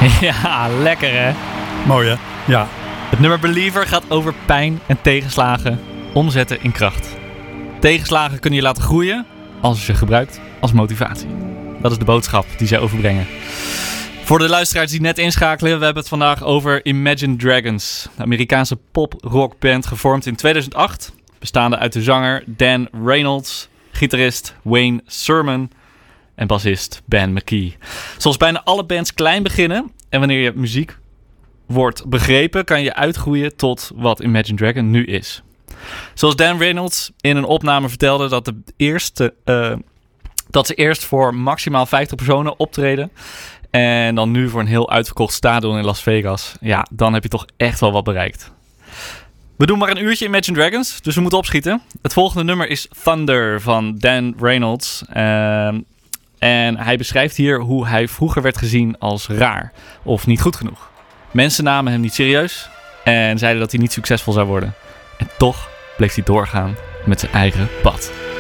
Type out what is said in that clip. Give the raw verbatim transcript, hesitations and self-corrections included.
Ja, lekker hè? Mooi hè? Ja. Het nummer Believer gaat over pijn en tegenslagen omzetten in kracht. Tegenslagen kunnen je laten groeien als je ze gebruikt als motivatie. Dat is de boodschap die zij overbrengen. Voor de luisteraars die net inschakelen, we hebben het vandaag over Imagine Dragons. Een Amerikaanse pop-rockband gevormd in tweeduizend acht. Bestaande uit de zanger Dan Reynolds, gitarist Wayne Sermon en bassist Ben McKee. Zoals bijna alle bands klein beginnen en wanneer je muziek wordt begrepen, kan je uitgroeien tot wat Imagine Dragon nu is. Zoals Dan Reynolds in een opname vertelde dat, de eerste, uh, dat ze eerst voor maximaal vijftig personen optreden. En dan nu voor een heel uitverkocht stadion in Las Vegas. Ja, dan heb je toch echt wel wat bereikt. We doen maar een uurtje Imagine Dragons, dus we moeten opschieten. Het volgende nummer is Thunder van Dan Reynolds. Uh, en hij beschrijft hier hoe hij vroeger werd gezien als raar of niet goed genoeg. Mensen namen hem niet serieus en zeiden dat hij niet succesvol zou worden. En toch bleef hij doorgaan met zijn eigen pad.